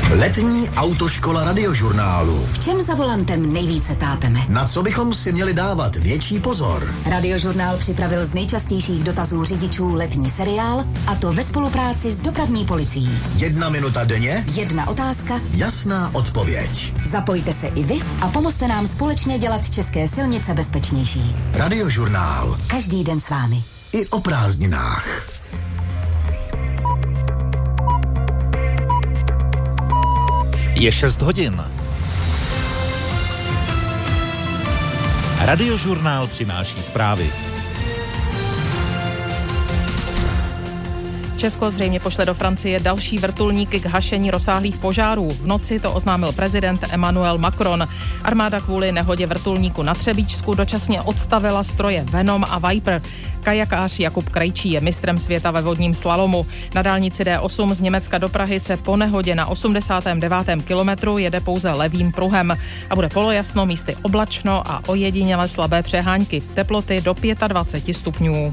Letní autoškola Radiožurnálu. V čem za volantem nejvíce tápeme? Na co bychom si měli dávat větší pozor? Radiožurnál připravil z nejčastějších dotazů řidičů letní seriál, a to ve spolupráci s dopravní policií. 1 minuta denně, 1 otázka, jasná odpověď. Zapojte se i vy a pomozte nám společně dělat české silnice bezpečnější. Radiožurnál. Každý den s vámi. I o prázdninách. Je 6 hodin. Radiožurnál přináší zprávy. Česko zřejmě pošle do Francie další vrtulníky k hašení rozsáhlých požárů. V noci to oznámil prezident Emmanuel Macron. Armáda kvůli nehodě vrtulníku na Třebíčsku dočasně odstavila stroje Venom a Viper. Kajakář Jakub Krejčí je mistrem světa ve vodním slalomu. Na dálnici D8 z Německa do Prahy se po nehodě na 89. kilometru jede pouze levým pruhem a bude polojasno, místy oblačno a ojediněle slabé přehánky. Teploty do 25 stupňů.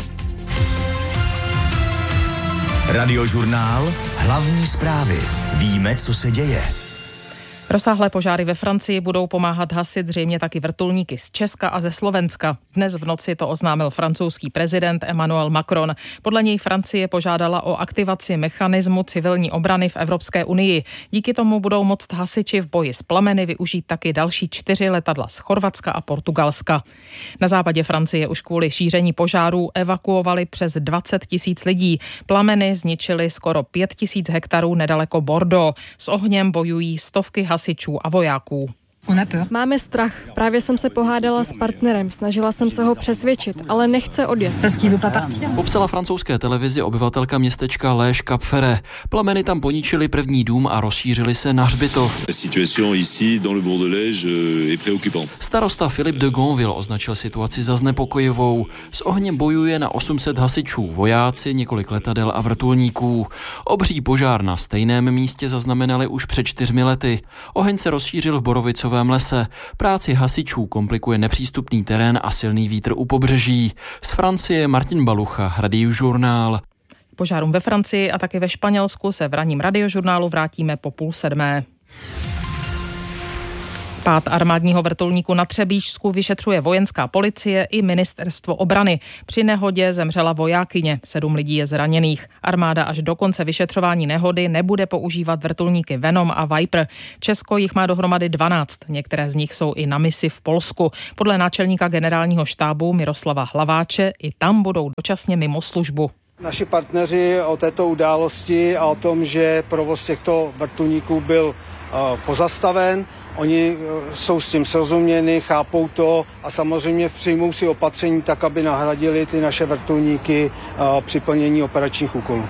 Radiožurnál. Hlavní zprávy. Víme, co se děje. Rozsáhlé požáry ve Francii budou pomáhat hasit zřejmě taky vrtulníky z Česka a ze Slovenska. Dnes v noci to oznámil francouzský prezident Emmanuel Macron. Podle něj Francie požádala o aktivaci mechanismu civilní obrany v Evropské unii. Díky tomu budou moct hasiči v boji s plameny využít taky další 4 letadla z Chorvatska a Portugalska. Na západě Francie už kvůli šíření požárů evakuovali přes 20 000 lidí. Plameny zničily skoro 5 000 hektarů nedaleko Bordeaux. S ohněm bojují stovky hasičů a vojáků. Máme strach. Právě jsem se pohádala s partnerem, snažila jsem se ho přesvědčit, ale nechce odjet. Popsala francouzské televizi obyvatelka městečka Léž Cap-Ferret. Plameny tam poničily první dům a rozšířily se na hřbitov. Starosta Philippe de Gonville označil situaci za znepokojivou. S ohněm bojuje na 800 hasičů, vojáci, několik letadel a vrtulníků. Obří požár na stejném místě zaznamenali už před 4 lety. Oheň se rozšířil v Borovicové lese. Práci hasičů komplikuje nepřístupný terén a silný vítr u pobřeží. Z Francie Martin Balucha, Radiožurnál. Požárům ve Francii a také ve Španělsku se v ranním Radiožurnálu vrátíme po 6:30. Pád armádního vrtulníku na Třebíčsku vyšetřuje vojenská policie i ministerstvo obrany. Při nehodě zemřela vojákyně, 7 lidí je zraněných. Armáda až do konce vyšetřování nehody nebude používat vrtulníky Venom a Viper. Česko jich má dohromady 12, některé z nich jsou i na misi v Polsku. Podle náčelníka generálního štábu Miroslava Hlaváče i tam budou dočasně mimo službu. Naši partneři o této události a o tom, že provoz těchto vrtulníků byl pozastaven, oni jsou s tím srozuměni, chápou to a samozřejmě přijmou si opatření tak, aby nahradili ty naše vrtulníky při plnění operačních úkolů.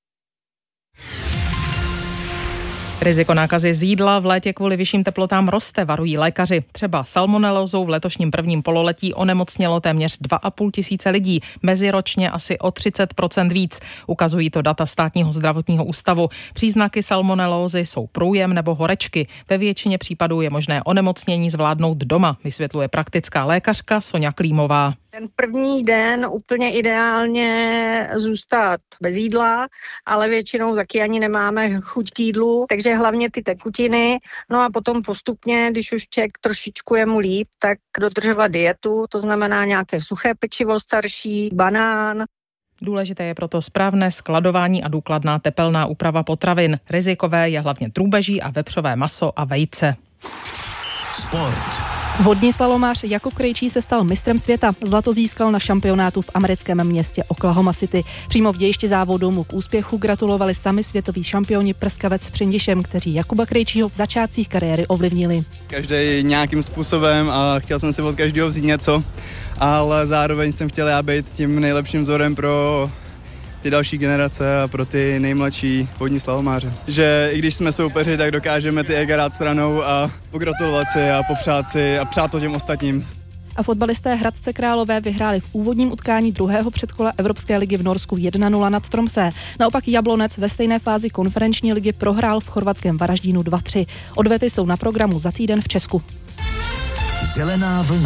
Riziko nákazy z jídla v létě kvůli vyšším teplotám roste, varují lékaři. Třeba salmonelózou v letošním prvním pololetí onemocnělo téměř 2 500 lidí, meziročně asi o 30% víc. Ukazují to data Státního zdravotního ústavu. Příznaky salmonelózy jsou průjem nebo horečky. Ve většině případů je možné onemocnění zvládnout doma, vysvětluje praktická lékařka Soňa Klímová. Ten první den úplně ideálně zůstat bez jídla, ale většinou taky ani nemáme chuť k jídlu, takže hlavně ty tekutiny. No a potom postupně, když už člověk trošičku je mu líp, tak dodržovat dietu, to znamená nějaké suché pečivo starší, banán. Důležité je proto správné skladování a důkladná tepelná úprava potravin. Rizikové je hlavně drůbeží a vepřové maso a vejce. Sport. Vodní slalomář Jakub Krejčí se stal mistrem světa. Zlato získal na šampionátu v americkém městě Oklahoma City. Přímo v dějišti závodu mu k úspěchu gratulovali sami světoví šampioni Prskavec s Přindišem, kteří Jakuba Krejčího v začátcích kariéry ovlivnili. Každý nějakým způsobem a chtěl jsem si od každého vzít něco, ale zároveň jsem chtěl já být tím nejlepším vzorem pro ty další generace a pro ty nejmladší vodní slalomáře. Že i když jsme soupeři, tak dokážeme ty ega dát stranou a pogratulovat si a popřát si a přát to těm ostatním. A fotbalisté Hradce Králové vyhráli v úvodním utkání druhého předkola Evropské ligy v Norsku 1-0 nad Tromsø. Naopak Jablonec ve stejné fázi konferenční ligy prohrál v chorvatském Varaždínu 2-3. Odvety jsou na programu za týden v Česku. Zelená vlna.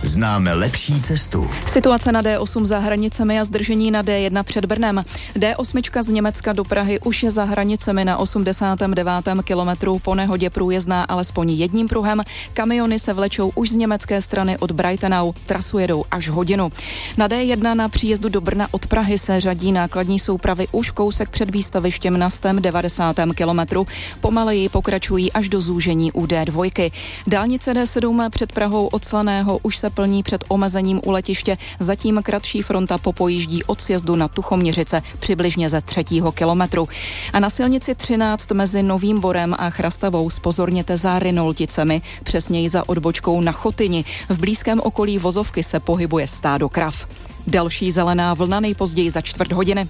Známe lepší cestu. Situace na D8 za hranicemi a zdržení na D1 před Brnem. D8 z Německa do Prahy už je za hranicemi na 89. kilometru. Po nehodě průjezdná alespoň jedním pruhem. Kamiony se vlečou už z německé strany od Breitenau. Trasu jedou až hodinu. Na D1 na příjezdu do Brna od Prahy se řadí nákladní soupravy už kousek před výstavištěm na 90. kilometru. Pomaleji pokračují až do zúžení u D2. Dálnice D7 před Prahou od Slaného už se plní před omezením u letiště. Zatím kratší fronta popojíždí od sjezdu na Tuchoměřice přibližně ze 3. kilometru. A na silnici 13 mezi Novým Borem a Chrastavou zpozorněte za Rinolticemi, přesněji za odbočkou na Chotyni. V blízkém okolí vozovky se pohybuje stádo krav. Další zelená vlna nejpozději za 4 hodiny.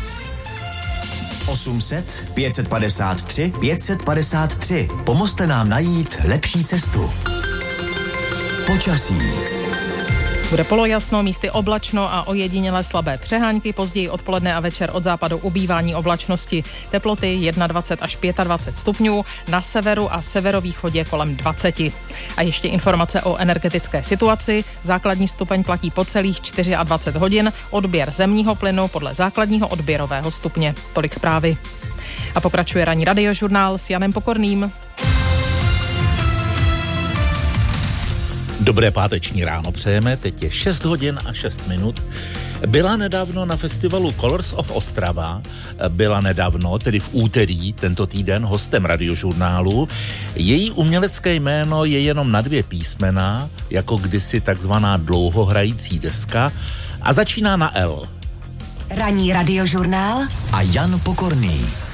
800 553 553. Pomozte nám najít lepší cestu. Počasí. Bude polojasno, místy oblačno a ojedinělé slabé přehánky, později odpoledne a večer od západu ubývání oblačnosti. Teploty 21 až 25 stupňů, na severu a severovýchodě kolem 20. A ještě informace o energetické situaci. Základní stupeň platí po celých 24 hodin, odběr zemního plynu podle základního odběrového stupně. Tolik zprávy. A pokračuje ranní radiožurnál s Janem Pokorným. Dobré páteční ráno přejeme, teď je 6 hodin a 6 minut. Byla nedávno na festivalu Colors of Ostrava, byla nedávno, tedy v úterý, tento týden, hostem radiožurnálu. Její umělecké jméno je jenom na 2 písmena, jako kdysi takzvaná dlouhohrající deska, a začíná na L. Ranní radiožurnál a Jan Pokorný.